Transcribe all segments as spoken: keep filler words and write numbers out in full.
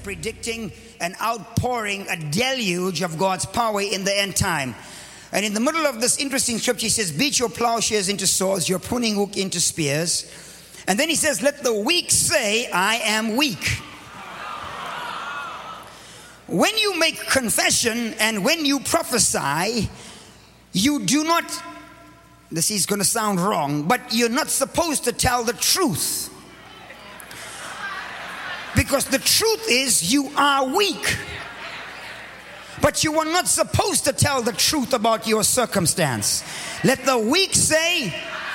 predicting an outpouring, a deluge of God's power in the end time. And in the middle of this interesting scripture, he says, beat your plowshares into swords, your pruning hook into spears. And then he says, let the weak say, I am weak. When you make confession and when you prophesy, you do not, this is going to sound wrong, but you're not supposed to tell the truth. Because the truth is you are weak. But you are not supposed to tell the truth about your circumstance. Let the weak say.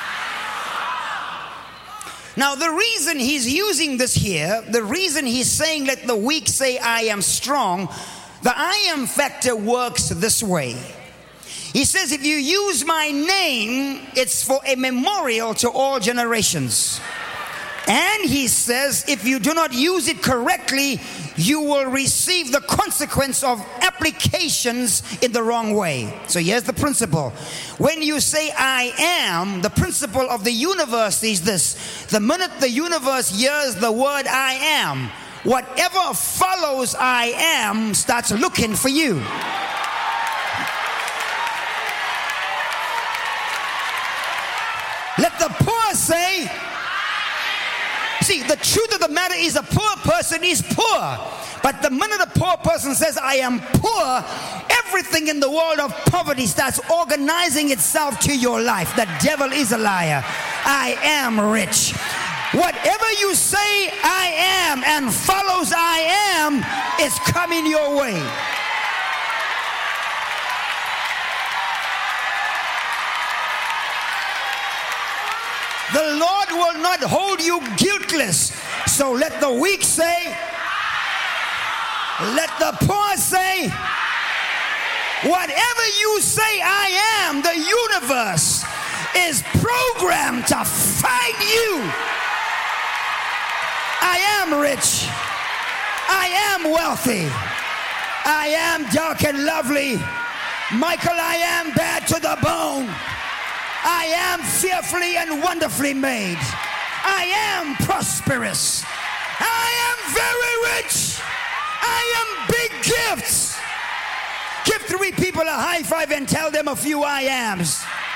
Now the reason he's using this here, the reason he's saying let the weak say I am strong, the I am factor works this way. He says if you use my name, it's for a memorial to all generations. And he says if you do not use it correctly, you will receive the consequence of applications in the wrong way. So here's the principle. When you say I am, the principle of the universe is this. The minute the universe hears the word I am, whatever follows I am starts looking for you. Let the poor say. See, the truth of the matter is a poor person is poor. But the minute a poor person says, I am poor, everything in the world of poverty starts organizing itself to your life. The devil is a liar. I am rich. Whatever you say I am and follows I am is coming your way. The Lord will not hold you guiltless. So let the weak say, let the poor say, whatever you say I am, the universe is programmed to fight you. I am rich. I am wealthy. I am dark and lovely. Michael, I am bad to the bone. I am fearfully and wonderfully made. I am prosperous. I am very rich. I am big gifts. Give three people a high five and tell them a few I ams.